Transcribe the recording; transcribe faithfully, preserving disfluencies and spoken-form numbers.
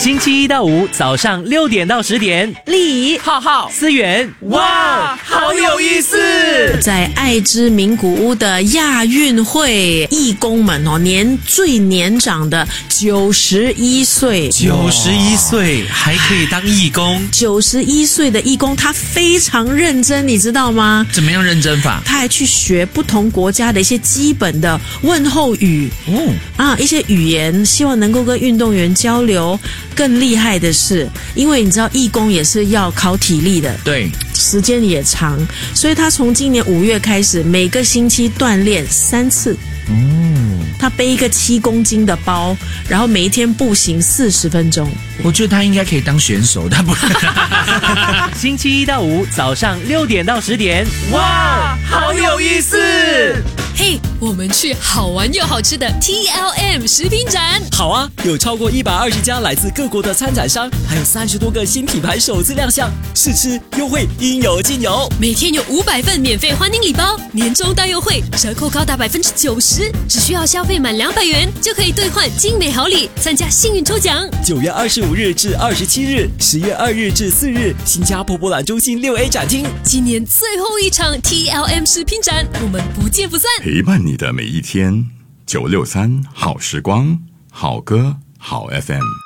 星期一到五早上六点到十点， 丽浩浩、思源，哇，好有意思！ 在爱之名古屋的亚运会，义工们哦，年最年长的九十一岁， 九十一岁还可以当义工， 九十一岁的义工，他非常认真，你知道吗？ 怎么样认真法？ 他还去学不同国家的一些基本的问候语哦啊，一些语言，希望能够跟运动员交流。更厉害的是，因为你知道义工也是要考体力的， 对， 时间也长，所以他从今年五月开始，每个星期锻炼三次。哦，他背一个七公斤的包，然后每一天步行四十分钟。 我觉得他应该可以当选手，他不。 星期一到五早上六点到十点，哇，好有意思！ 嘿，我们去好玩又好吃的 T L M 食品展。 好啊，有超过一百二十家来自各国的参展商，还有三十多个新品牌首次亮相，试吃优惠应有尽有。 每天有五百份免费欢迎礼包，年终大优惠，折扣高达百分之九十，只需要消费满两百元就可以兑换精美好礼，参加幸运抽奖。 九月二十五日至二十七日，十月二日至四日，新加坡博览中心六 A 展厅。 今年最后一场 T L M 食品展，我们不见不散。 陪伴你的每一天，九六三好时光，好歌好 F M。